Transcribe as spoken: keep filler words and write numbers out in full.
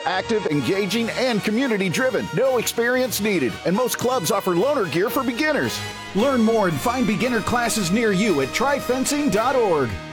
active, engaging, and community-driven. No experience needed, and most clubs offer loaner gear for beginners. Learn more and find beginner classes near you at try fencing dot org.